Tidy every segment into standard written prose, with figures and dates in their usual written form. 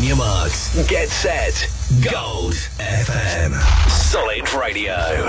your marks, get set, Gold FM. Solid Radio.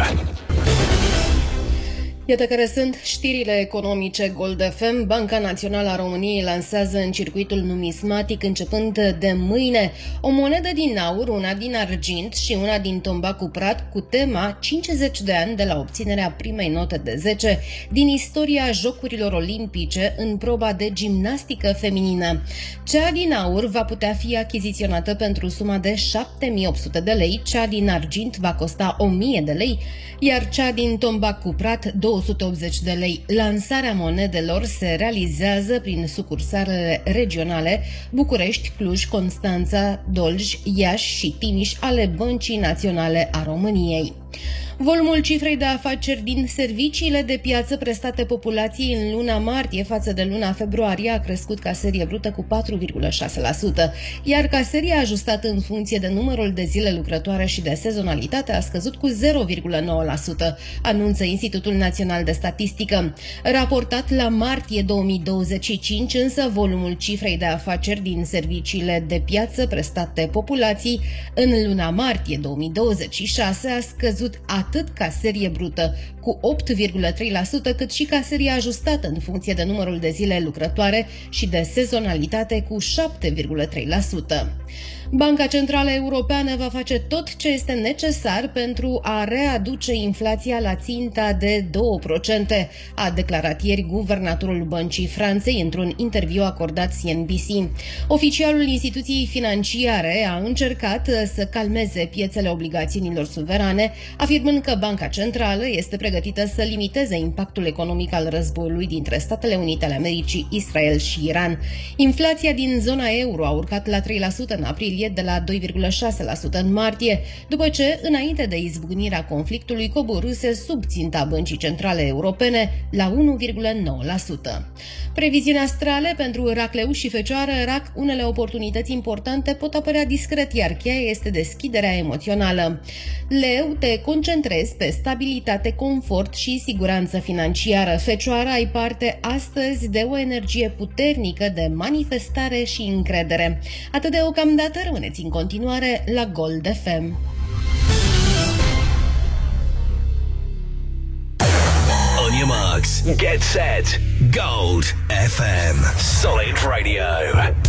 Iată care sunt știrile economice Gold FM. Banca Națională a României lansează în circuitul numismatic, începând de mâine, o monedă din aur, una din argint și una din tombac cuprat, cu tema 50 de ani de la obținerea primei note de 10 din istoria Jocurilor Olimpice în proba de gimnastică feminină. Cea din aur va putea fi achiziționată pentru suma de 7.800 de lei, cea din argint va costa 1.000 de lei, iar cea din tombac cuprat 280 de lei. Lansarea monedelor se realizează prin sucursalele regionale București, Cluj, Constanța, Dolj, Iași și Timiș ale Băncii Naționale a României. Volumul cifrei de afaceri din serviciile de piață prestate populației în luna martie față de luna februarie a crescut ca serie brută cu 4,6%, iar ca serie ajustată în funcție de numărul de zile lucrătoare și de sezonalitate a scăzut cu 0,9%, anunță Institutul Național de Statistică. Raportat la martie 2025, însă, volumul cifrei de afaceri din serviciile de piață prestate populației în luna martie 2026 a scăzut atât ca serie brută cu 8,3%, cât și ca serie ajustată în funcție de numărul de zile lucrătoare și de sezonalitate cu 7,3%. Banca Centrală Europeană va face tot ce este necesar pentru a readuce inflația la ținta de 2%, a declarat ieri guvernatorul Băncii Franței într-un interviu acordat CNBC. Oficialul instituției financiare a încercat să calmeze piețele obligațiunilor suverane, afirmând că Banca Centrală este pregătită să limiteze impactul economic al războiului dintre Statele Unite ale Americii, Israel și Iran. Inflația din zona euro a urcat la 3% în aprilie, de la 2,6% în martie, după ce, înainte de izbucnirea conflictului, coborâse sub ținta Băncii Centrale Europene la 1,9%. Previziuni astrale pentru Racleu și Fecioară. Rac, unele oportunități importante pot apărea discret, iar cheia este deschiderea emoțională. Leu, te concentrezi pe stabilitate, confort și siguranță financiară. Fecioară, ai parte astăzi de o energie puternică de manifestare și încredere. Atât de deocamdată, rămâneți în continuare la Gold FM. On your marks, get set, Gold FM. Solid Radio.